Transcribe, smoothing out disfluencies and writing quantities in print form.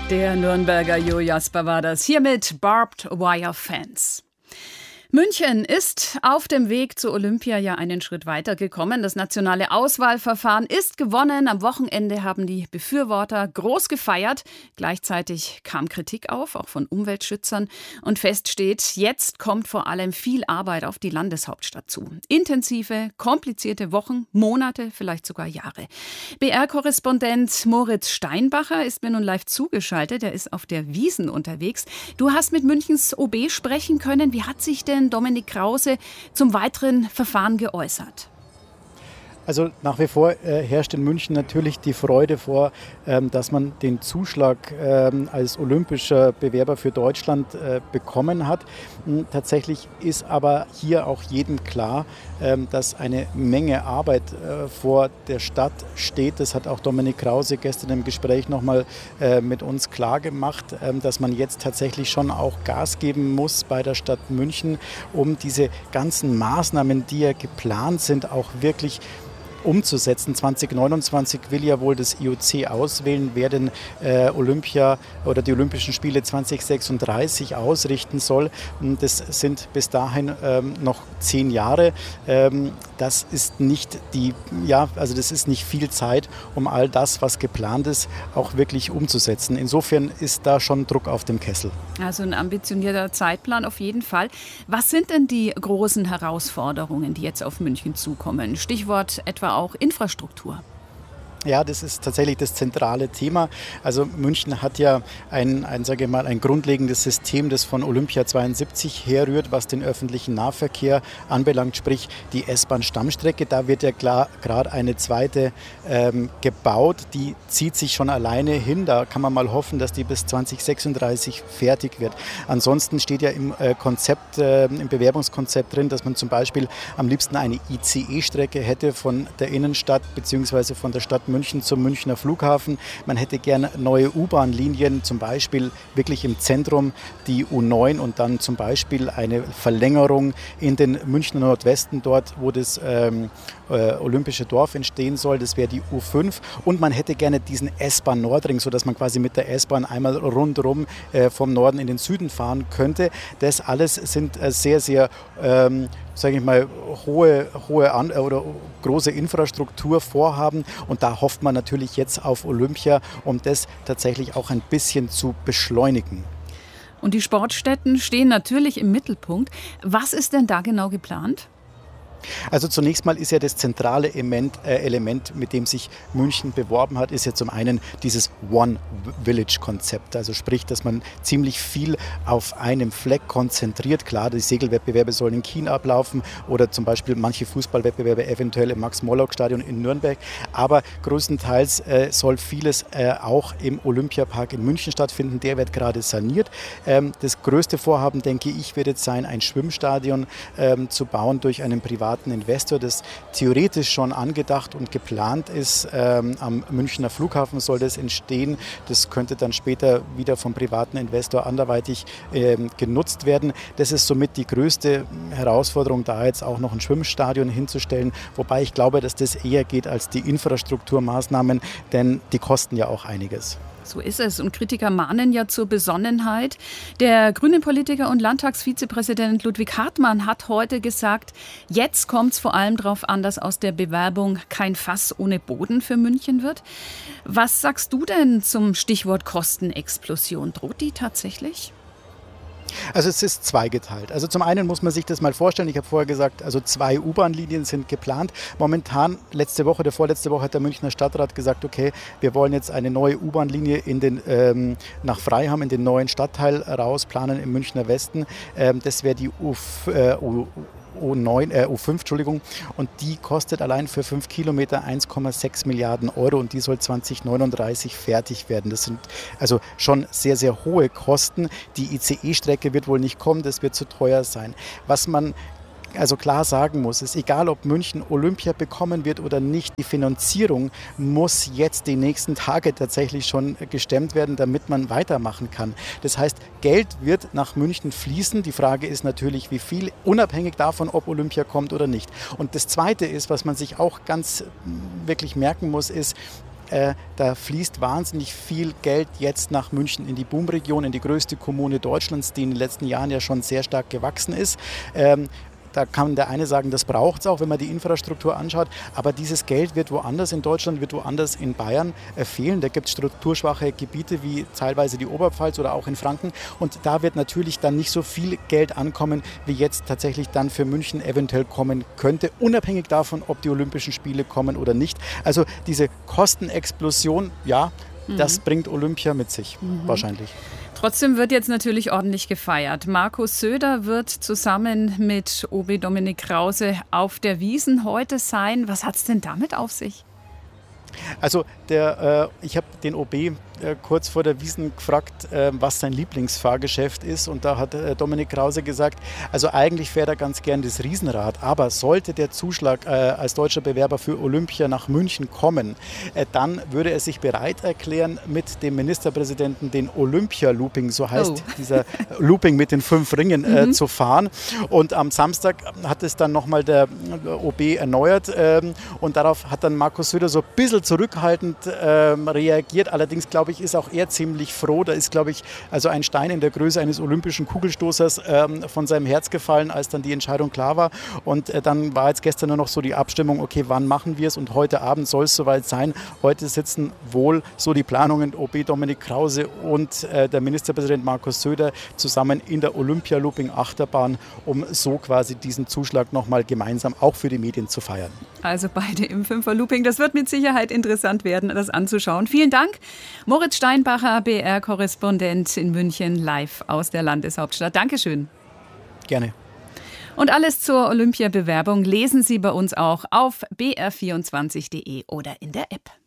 Der Nürnberger Jo Jasper war das. Hier mit Barbed Wire Fence. München ist auf dem Weg zu Olympia ja einen Schritt weiter gekommen. Das nationale Auswahlverfahren ist gewonnen. Am Wochenende haben die Befürworter groß gefeiert. Gleichzeitig kam Kritik auf, auch von Umweltschützern. Und fest steht, jetzt kommt vor allem viel Arbeit auf die Landeshauptstadt zu. Intensive, komplizierte Wochen, Monate, vielleicht sogar Jahre. BR-Korrespondent Moritz Steinbacher ist mir nun live zugeschaltet. Er ist auf der Wiesn unterwegs. Du hast mit Münchens OB sprechen können. Wie hat sich denn Dominik Krause zum weiteren Verfahren geäußert? Also nach wie vor herrscht in München natürlich die Freude vor, dass man den Zuschlag als olympischer Bewerber für Deutschland bekommen hat. Tatsächlich ist aber hier auch jedem klar, dass eine Menge Arbeit vor der Stadt steht. Das hat auch Dominik Krause gestern im Gespräch nochmal mit uns klar gemacht, dass man jetzt tatsächlich schon auch Gas geben muss bei der Stadt München, um diese ganzen Maßnahmen, die ja geplant sind, auch wirklich umzusetzen. 2029 will ja wohl das IOC auswählen, wer den Olympia oder die Olympischen Spiele 2036 ausrichten soll. Das sind bis dahin noch 10 Jahre. Das ist nicht das ist nicht viel Zeit, um all das, was geplant ist, auch wirklich umzusetzen. Insofern ist da schon Druck auf dem Kessel. Also ein ambitionierter Zeitplan auf jeden Fall. Was sind denn die großen Herausforderungen, die jetzt auf München zukommen? Stichwort etwa auch Infrastruktur. Ja, das ist tatsächlich das zentrale Thema. Also München hat ja ein grundlegendes System, das von Olympia 72 herrührt, was den öffentlichen Nahverkehr anbelangt, sprich die S-Bahn-Stammstrecke. Da wird ja gerade eine zweite gebaut, die zieht sich schon alleine hin. Da kann man mal hoffen, dass die bis 2036 fertig wird. Ansonsten steht ja im Bewerbungskonzept drin, dass man zum Beispiel am liebsten eine ICE-Strecke hätte von der Innenstadt bzw. von der Stadt München zum Münchner Flughafen. Man hätte gerne neue U-Bahn-Linien, zum Beispiel wirklich im Zentrum die U9 und dann zum Beispiel eine Verlängerung in den Münchner Nordwesten, dort wo das Olympische Dorf entstehen soll. Das wäre die U5 und man hätte gerne diesen S-Bahn-Nordring, sodass man quasi mit der S-Bahn einmal rundherum vom Norden in den Süden fahren könnte. Das alles sind sehr, sehr sage ich mal, hohe oder große Infrastrukturvorhaben und da hofft man natürlich jetzt auf Olympia, um das tatsächlich auch ein bisschen zu beschleunigen. Und die Sportstätten stehen natürlich im Mittelpunkt. Was ist denn da genau geplant? Also zunächst mal ist ja das zentrale Element, mit dem sich München beworben hat, ist ja zum einen dieses One-Village-Konzept. Also sprich, dass man ziemlich viel auf einem Fleck konzentriert. Klar, die Segelwettbewerbe sollen in China ablaufen oder zum Beispiel manche Fußballwettbewerbe eventuell im Max-Morlock-Stadion in Nürnberg. Aber größtenteils soll vieles auch im Olympiapark in München stattfinden. Der wird gerade saniert. Das größte Vorhaben, denke ich, wird jetzt sein, ein Schwimmstadion zu bauen durch einen privaten Investor, das theoretisch schon angedacht und geplant ist. Am Münchner Flughafen soll das entstehen. Das könnte dann später wieder vom privaten Investor anderweitig genutzt werden. Das ist somit die größte Herausforderung, da jetzt auch noch ein Schwimmstadion hinzustellen. Wobei ich glaube, dass das eher geht als die Infrastrukturmaßnahmen, denn die kosten ja auch einiges. So ist es. Und Kritiker mahnen ja zur Besonnenheit. Der grüne Politiker und Landtagsvizepräsident Ludwig Hartmann hat heute gesagt, jetzt kommt es vor allem darauf an, dass aus der Bewerbung kein Fass ohne Boden für München wird. Was sagst du denn zum Stichwort Kostenexplosion? Droht die tatsächlich? Also es ist zweigeteilt. Also zum einen muss man sich das mal vorstellen, ich habe vorher gesagt, also 2 U-Bahn-Linien sind geplant. Momentan, vorletzte Woche hat der Münchner Stadtrat gesagt, okay, wir wollen jetzt eine neue U-Bahn-Linie nach Freiham in den neuen Stadtteil rausplanen im Münchner Westen. Das wäre die U5, und die kostet allein für 5 Kilometer 1,6 Milliarden Euro und die soll 2039 fertig werden. Das sind also schon sehr, sehr hohe Kosten. Die ICE-Strecke wird wohl nicht kommen, das wird zu teuer sein. Was man also klar sagen muss, ist egal, ob München Olympia bekommen wird oder nicht, die Finanzierung muss jetzt die nächsten Tage tatsächlich schon gestemmt werden, damit man weitermachen kann. Das heißt, Geld wird nach München fließen. Die Frage ist natürlich, wie viel, unabhängig davon, ob Olympia kommt oder nicht. Und das Zweite ist, was man sich auch ganz wirklich merken muss, ist, da fließt wahnsinnig viel Geld jetzt nach München in die Boomregion, in die größte Kommune Deutschlands, die in den letzten Jahren ja schon sehr stark gewachsen ist. Da kann der eine sagen, das braucht es auch, wenn man die Infrastruktur anschaut. Aber dieses Geld wird woanders in Deutschland, wird woanders in Bayern fehlen. Da gibt es strukturschwache Gebiete wie teilweise die Oberpfalz oder auch in Franken. Und da wird natürlich dann nicht so viel Geld ankommen, wie jetzt tatsächlich dann für München eventuell kommen könnte. Unabhängig davon, ob die Olympischen Spiele kommen oder nicht. Also diese Kostenexplosion, ja, das bringt Olympia mit sich, wahrscheinlich. Trotzdem wird jetzt natürlich ordentlich gefeiert. Markus Söder wird zusammen mit OB Dominik Krause auf der Wiesn heute sein. Was hat es denn damit auf sich? Also ich habe den OB kurz vor der Wiesn gefragt, was sein Lieblingsfahrgeschäft ist. Und da hat Dominik Krause gesagt, also eigentlich fährt er ganz gern das Riesenrad. Aber sollte der Zuschlag als deutscher Bewerber für Olympia nach München kommen, dann würde er sich bereit erklären, mit dem Ministerpräsidenten den Olympia-Looping, so heißt dieser Looping mit den 5 Ringen, zu fahren. Und am Samstag hat es dann nochmal der OB erneuert. Und darauf hat dann Markus Söder so ein bisschen zurückhaltend reagiert. Allerdings, glaube ich, ist auch er ziemlich froh. Da ist, glaube ich, also ein Stein in der Größe eines olympischen Kugelstoßers von seinem Herz gefallen, als dann die Entscheidung klar war. Und dann war jetzt gestern nur noch so die Abstimmung, okay, wann machen wir es? Und heute Abend soll es soweit sein. Heute sitzen wohl so die Planungen OB Dominik Krause und der Ministerpräsident Markus Söder zusammen in der Olympia-Looping-Achterbahn, um so quasi diesen Zuschlag nochmal gemeinsam auch für die Medien zu feiern. Also beide im 5er-Looping. Das wird mit Sicherheit interessant werden, das anzuschauen. Vielen Dank. Moritz Steinbacher, BR-Korrespondent in München, live aus der Landeshauptstadt. Dankeschön. Gerne. Und alles zur Olympiabewerbung lesen Sie bei uns auch auf br24.de oder in der App.